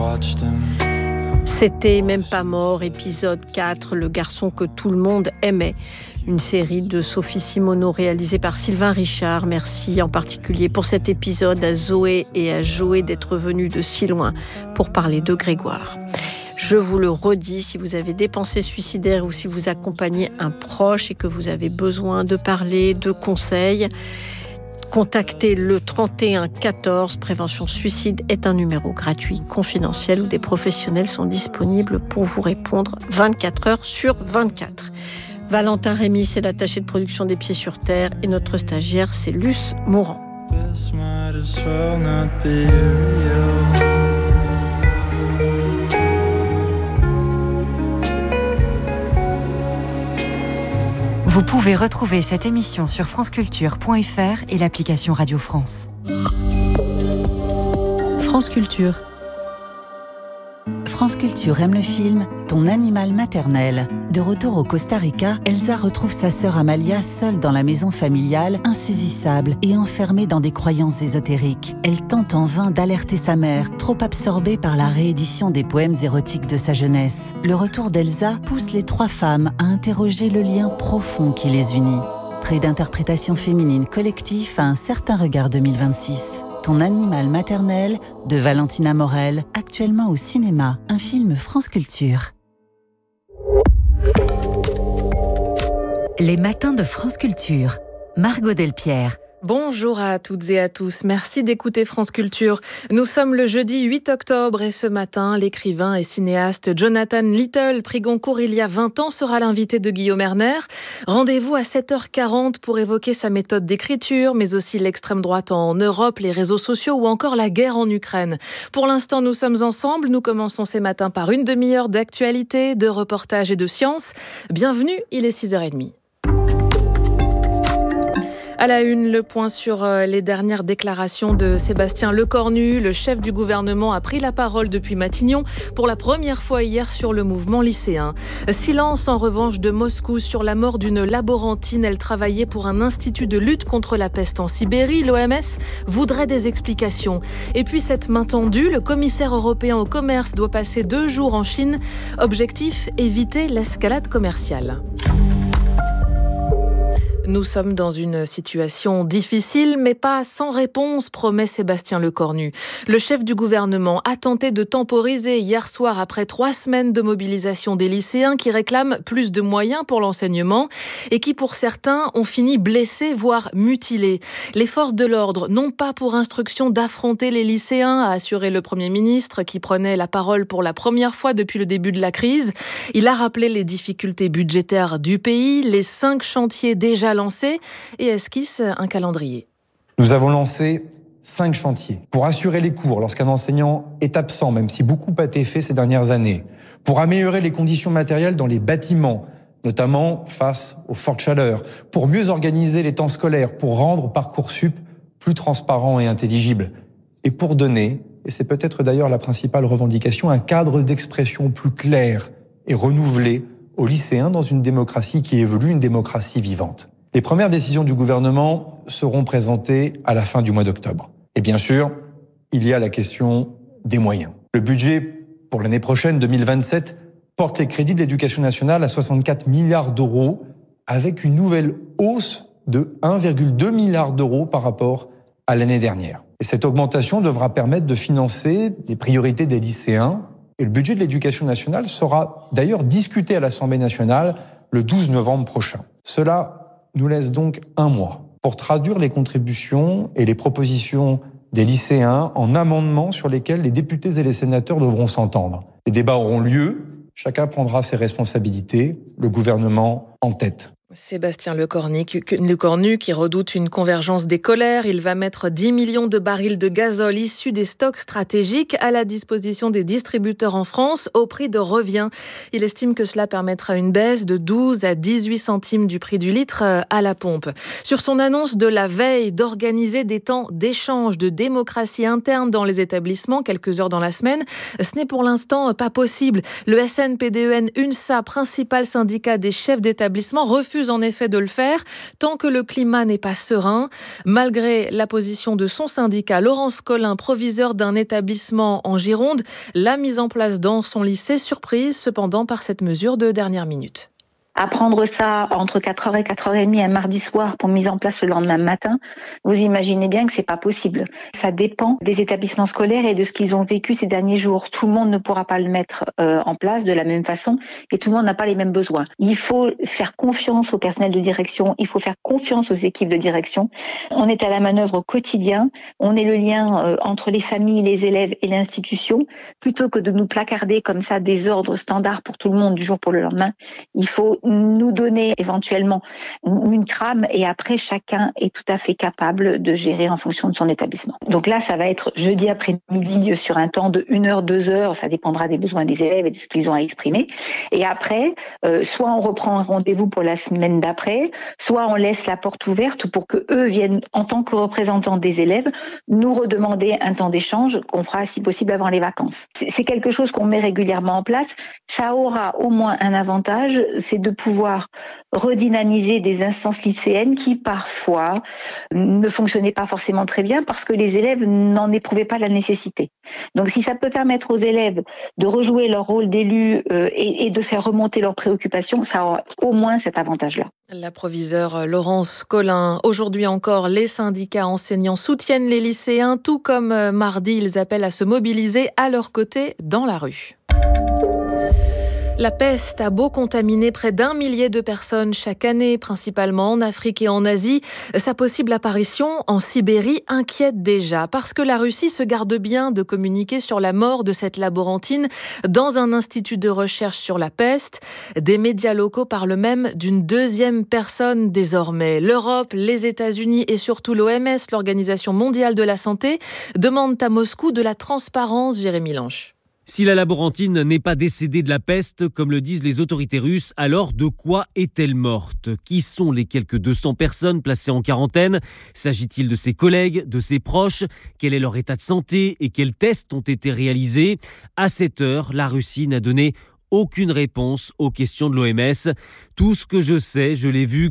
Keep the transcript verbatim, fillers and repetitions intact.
C'était Même pas mort, épisode quatre, le garçon que tout le monde aimait. Une série de Sophie Simoneau réalisée par Sylvain Richard. Merci en particulier pour cet épisode à Zoé et à Joé d'être venus de si loin pour parler de Grégoire. Je vous le redis, si vous avez des pensées suicidaires ou si vous accompagnez un proche et que vous avez besoin de parler, de conseils, contactez le trente et un quatorze. Prévention Suicide est un numéro gratuit, confidentiel, où des professionnels sont disponibles pour vous répondre vingt-quatre heures sur vingt-quatre. Valentin Rémy, c'est l'attaché de production des Pieds sur Terre, et notre stagiaire, c'est Luce Mourant. Vous pouvez retrouver cette émission sur franceculture point f r et l'application Radio France. France Culture. France Culture aime le film Ton animal maternel. De retour au Costa Rica, Elsa retrouve sa sœur Amalia seule dans la maison familiale, insaisissable et enfermée dans des croyances ésotériques. Elle tente en vain d'alerter sa mère, trop absorbée par la réédition des poèmes érotiques de sa jeunesse. Le retour d'Elsa pousse les trois femmes à interroger le lien profond qui les unit. Prix d'interprétation féminine collectif à un certain regard deux mille vingt-six. Ton animal maternel de Valentina Morel, actuellement au cinéma, un film France Culture. Les matins de France Culture. Margot Delpierre. Bonjour à toutes et à tous, merci d'écouter France Culture. Nous sommes le jeudi huit octobre et ce matin, l'écrivain et cinéaste Jonathan Little, prix Goncourt il y a vingt ans, sera l'invité de Guillaume Erner. Rendez-vous à sept heures quarante pour évoquer sa méthode d'écriture, mais aussi l'extrême droite en Europe, les réseaux sociaux ou encore la guerre en Ukraine. Pour l'instant, nous sommes ensemble. Nous commençons ces matins par une demi-heure d'actualité, de reportages et de sciences. Bienvenue, il est six heures trente. À la une, le point sur les dernières déclarations de Sébastien Lecornu. Le chef du gouvernement a pris la parole depuis Matignon pour la première fois hier sur le mouvement lycéen. Silence en revanche de Moscou sur la mort d'une laborantine. Elle travaillait pour un institut de lutte contre la peste en Sibérie. L'O M S voudrait des explications. Et puis cette main tendue, le commissaire européen au commerce doit passer deux jours en Chine. Objectif, éviter l'escalade commerciale. Nous sommes dans une situation difficile, mais pas sans réponse, promet Sébastien Lecornu. Le chef du gouvernement a tenté de temporiser hier soir après trois semaines de mobilisation des lycéens qui réclament plus de moyens pour l'enseignement et qui, pour certains, ont fini blessés, voire mutilés. Les forces de l'ordre n'ont pas pour instruction d'affronter les lycéens, a assuré le Premier ministre qui prenait la parole pour la première fois depuis le début de la crise. Il a rappelé les difficultés budgétaires du pays, les cinq chantiers déjà lancé et esquisse un calendrier. Nous avons lancé cinq chantiers pour assurer les cours lorsqu'un enseignant est absent, même si beaucoup a été fait ces dernières années, pour améliorer les conditions matérielles dans les bâtiments, notamment face aux fortes chaleurs, pour mieux organiser les temps scolaires, pour rendre Parcoursup plus transparent et intelligible, et pour donner, et c'est peut-être d'ailleurs la principale revendication, un cadre d'expression plus clair et renouvelé aux lycéens dans une démocratie qui évolue, une démocratie vivante. Les premières décisions du gouvernement seront présentées à la fin du mois d'octobre. Et bien sûr, il y a la question des moyens. Le budget pour l'année prochaine, deux mille vingt-sept, porte les crédits de l'éducation nationale à soixante-quatre milliards d'euros, avec une nouvelle hausse de un virgule deux milliard d'euros par rapport à l'année dernière. Et cette augmentation devra permettre de financer les priorités des lycéens. Et le budget de l'éducation nationale sera d'ailleurs discuté à l'Assemblée nationale le douze novembre prochain. Cela nous laisse donc un mois pour traduire les contributions et les propositions des lycéens en amendements sur lesquels les députés et les sénateurs devront s'entendre. Les débats auront lieu, chacun prendra ses responsabilités, le gouvernement en tête. Sébastien Lecornu, Lecornu qui redoute une convergence des colères. Il va mettre dix millions de barils de gazole issus des stocks stratégiques à la disposition des distributeurs en France au prix de revient. Il estime que cela permettra une baisse de douze à dix-huit centimes du prix du litre à la pompe. Sur son annonce de la veille d'organiser des temps d'échange, de démocratie interne dans les établissements quelques heures dans la semaine, ce n'est pour l'instant pas possible. Le S N P D E N UNSA, principal syndicat des chefs d'établissement, refuse refuse en effet de le faire tant que le climat n'est pas serein. Malgré la position de son syndicat, Laurence Collin, proviseur d'un établissement en Gironde, l'a mise en place dans son lycée, surprise cependant par cette mesure de dernière minute. Apprendre ça entre quatre heures et quatre heures trente un mardi soir pour mise en place le lendemain matin, vous imaginez bien que c'est pas possible. Ça dépend des établissements scolaires et de ce qu'ils ont vécu ces derniers jours. Tout le monde ne pourra pas le mettre euh, en place de la même façon et tout le monde n'a pas les mêmes besoins. Il faut faire confiance au personnel de direction, il faut faire confiance aux équipes de direction. On est à la manœuvre au quotidien, on est le lien euh, entre les familles, les élèves et l'institution. Plutôt que de nous placarder comme ça des ordres standards pour tout le monde du jour pour le lendemain, il faut nous donner éventuellement une trame et après chacun est tout à fait capable de gérer en fonction de son établissement. Donc là, ça va être jeudi après-midi sur un temps de une heure, deux heures, ça dépendra des besoins des élèves et de ce qu'ils ont à exprimer. Et après, euh, soit on reprend un rendez-vous pour la semaine d'après, soit on laisse la porte ouverte pour que eux viennent en tant que représentants des élèves nous redemander un temps d'échange qu'on fera si possible avant les vacances. C'est quelque chose qu'on met régulièrement en place. Ça aura au moins un avantage, c'est de pouvoir redynamiser des instances lycéennes qui parfois ne fonctionnaient pas forcément très bien parce que les élèves n'en éprouvaient pas la nécessité. Donc si ça peut permettre aux élèves de rejouer leur rôle d'élu euh, et, et de faire remonter leurs préoccupations, ça aura au moins cet avantage-là. La proviseure Laurence Collin. Aujourd'hui encore, les syndicats enseignants soutiennent les lycéens, tout comme mardi, ils appellent à se mobiliser à leur côté dans la rue. La peste a beau contaminer près d'un millier de personnes chaque année, principalement en Afrique et en Asie, sa possible apparition en Sibérie inquiète déjà, parce que la Russie se garde bien de communiquer sur la mort de cette laborantine dans un institut de recherche sur la peste. Des médias locaux parlent même d'une deuxième personne désormais. L'Europe, les États-Unis et surtout l'O M S, l'Organisation mondiale de la santé, demandent à Moscou de la transparence, Jérémy Lanche. Si la laborantine n'est pas décédée de la peste, comme le disent les autorités russes, alors de quoi est-elle morte ? Qui sont les quelques deux cents personnes placées en quarantaine ? S'agit-il de ses collègues, de ses proches ? Quel est leur état de santé et quels tests ont été réalisés ? À cette heure, la Russie n'a donné aucune réponse aux questions de l'O M S. Tout ce que je sais, je l'ai vu